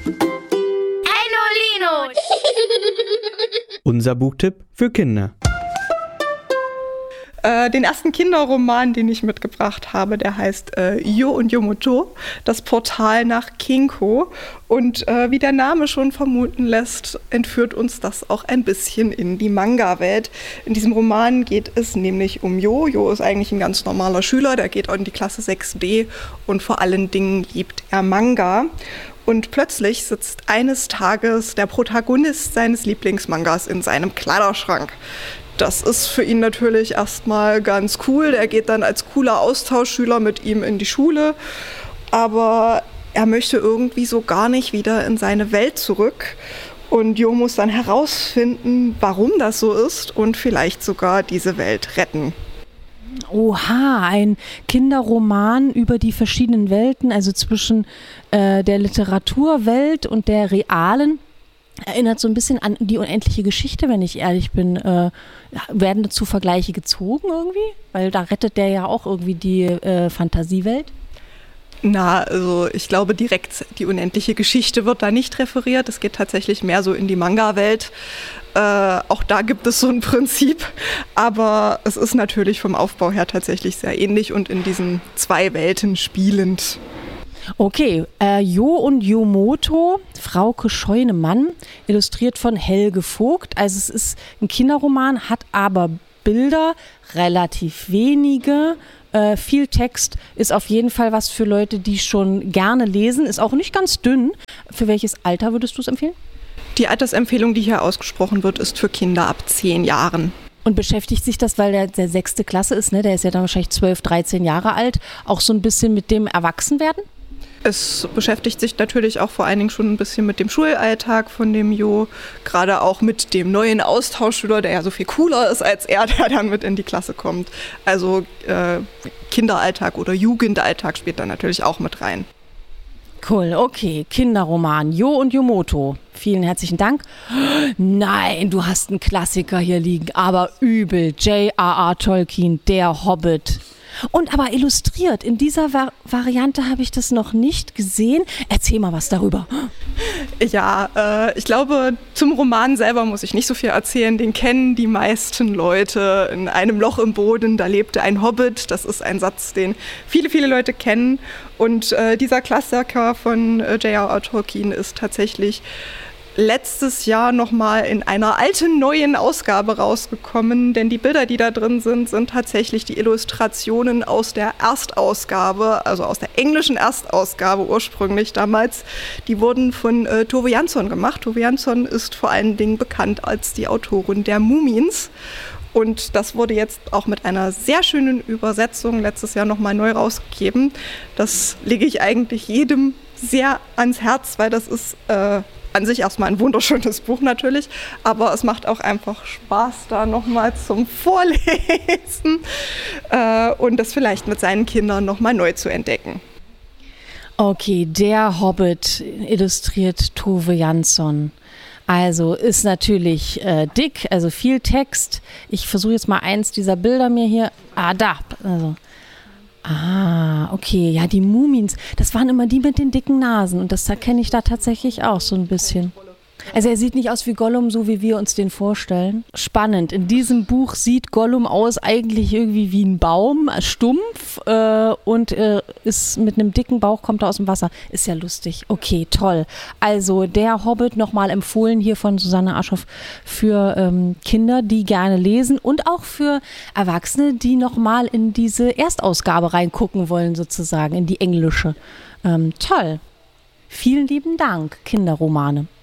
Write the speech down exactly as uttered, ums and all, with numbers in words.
Enno Lino. Unser Buchtipp für Kinder. Äh, den ersten Kinderroman, den ich mitgebracht habe, der heißt äh, Yo und Yomoto, das Portal nach Kinko. Und äh, wie der Name schon vermuten lässt, entführt uns das auch ein bisschen in die Manga-Welt. In diesem Roman geht es nämlich um Yo. Yo ist eigentlich ein ganz normaler Schüler, der geht in die Klasse sechs D und vor allen Dingen liebt er Manga. Und plötzlich sitzt eines Tages der Protagonist seines Lieblingsmangas in seinem Kleiderschrank. Das ist für ihn natürlich erstmal ganz cool. Der geht dann als cooler Austauschschüler mit ihm in die Schule. Aber er möchte irgendwie so gar nicht wieder in seine Welt zurück. Und Jo muss dann herausfinden, warum das so ist und vielleicht sogar diese Welt retten. Oha, ein Kinderroman über die verschiedenen Welten, also zwischen äh, der Literaturwelt und der realen. Erinnert so ein bisschen an die unendliche Geschichte, wenn ich ehrlich bin. Äh, werden dazu Vergleiche gezogen irgendwie? Weil da rettet der ja auch irgendwie die äh, Fantasiewelt. Na, also ich glaube direkt, die unendliche Geschichte wird da nicht referiert. Es geht tatsächlich mehr so in die Manga-Welt. Äh, auch da gibt es so ein Prinzip. Aber es ist natürlich vom Aufbau her tatsächlich sehr ähnlich und in diesen zwei Welten spielend. Okay, äh, Jo und Yomoto, Frauke Scheunemann, illustriert von Helge Vogt. Also es ist ein Kinderroman, hat aber Bilder, relativ wenige. Äh, viel Text, ist auf jeden Fall was für Leute, die schon gerne lesen. Ist auch nicht ganz dünn. Für welches Alter würdest du es empfehlen? Die Altersempfehlung, die hier ausgesprochen wird, ist für Kinder ab zehn Jahren. Und beschäftigt sich das, weil der, der sechste Klasse ist, ne? Der ist ja dann wahrscheinlich zwölf, dreizehn Jahre alt, auch so ein bisschen mit dem Erwachsenwerden? Es beschäftigt sich natürlich auch vor allen Dingen schon ein bisschen mit dem Schulalltag von dem Jo, gerade auch mit dem neuen Austauschschüler, der ja so viel cooler ist als er, der dann mit in die Klasse kommt. Also äh, Kinderalltag oder Jugendalltag spielt da natürlich auch mit rein. Cool, okay, Kinderroman, Jo und Yomoto. Vielen herzlichen Dank. Nein, du hast einen Klassiker hier liegen, aber übel. J R R Tolkien, der Hobbit. Und aber illustriert. In dieser Va- Variante habe ich das noch nicht gesehen. Erzähl mal was darüber. Ja, äh, ich glaube, zum Roman selber muss ich nicht so viel erzählen. Den kennen die meisten Leute. In einem Loch im Boden, da lebte ein Hobbit. Das ist ein Satz, den viele, viele Leute kennen. Und äh, dieser Klassiker von äh, J R R Tolkien ist tatsächlich letztes Jahr nochmal in einer alten, neuen Ausgabe rausgekommen, denn die Bilder, die da drin sind, sind tatsächlich die Illustrationen aus der Erstausgabe, also aus der englischen Erstausgabe ursprünglich damals. Die wurden von äh, Tove Jansson gemacht. Tove Jansson ist vor allen Dingen bekannt als die Autorin der Mumins. Und das wurde jetzt auch mit einer sehr schönen Übersetzung letztes Jahr nochmal neu rausgegeben. Das lege ich eigentlich jedem sehr ans Herz, weil das ist äh, an sich erstmal ein wunderschönes Buch natürlich, aber es macht auch einfach Spaß, da nochmal zum Vorlesen äh, und das vielleicht mit seinen Kindern nochmal neu zu entdecken. Okay, der Hobbit, illustriert Tove Jansson. Also ist natürlich äh, dick, also viel Text. Ich versuche jetzt mal eins dieser Bilder mir hier. Ah, da. Also. Ah, okay. Ja, die Mumins. Das waren immer die mit den dicken Nasen. Und das erkenne ich da tatsächlich auch so ein bisschen. Also er sieht nicht aus wie Gollum, so wie wir uns den vorstellen. Spannend. In diesem Buch sieht Gollum aus eigentlich irgendwie wie ein Baum, stumpf äh, und äh, ist mit einem dicken Bauch, kommt er aus dem Wasser. Ist ja lustig. Okay, toll. Also der Hobbit nochmal empfohlen hier von Susanne Aschoff für ähm, Kinder, die gerne lesen und auch für Erwachsene, die nochmal in diese Erstausgabe reingucken wollen sozusagen, in die englische. Ähm, toll. Vielen lieben Dank, Kinderromane.